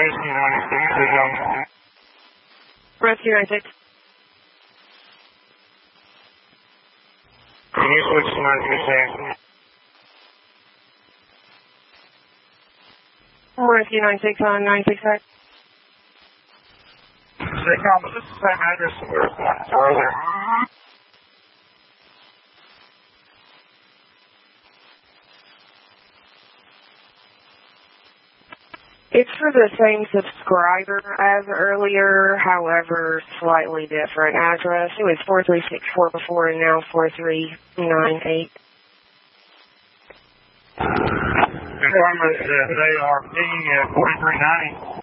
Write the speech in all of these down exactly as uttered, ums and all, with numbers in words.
Rescue ninety-six is on. Rescue ninety-six. Can you switch to ninety-six? Rescue ninety-six on ninety-six side. Sitcom, this is the same address that we were going to earlier. It's for the same subscriber as earlier, however, slightly different address. It was four three six four before and now four three nine eight. Confirm that they are pinging at forty-three ninety.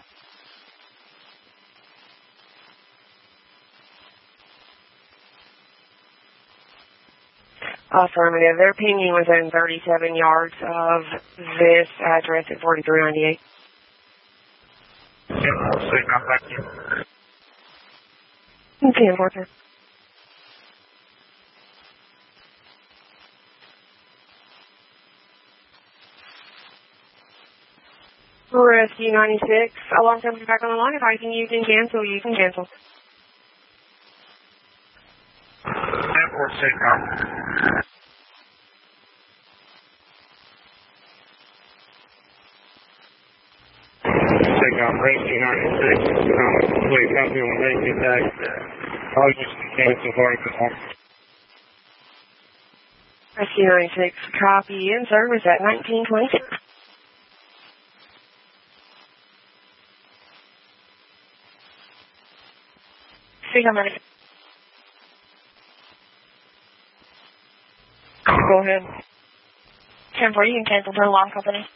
Affirmative. They're pinging within thirty-seven yards of this address at forty-three ninety-eight. Yep, I'll see. Thank you. Okay, Enforcer. Rescue ninety-six. Alarm company back on the line. If I can, you can cancel. You can cancel. Airport Sitcom. Sitcom, Rescue ninety-six. Um, wait, copy on Rescue tag. I'll just cancel for it. Rescue ninety-six. Copy in service at nineteen twenty-six. Sitcom ready. Go ahead. ten four, you can cancel for alarm company.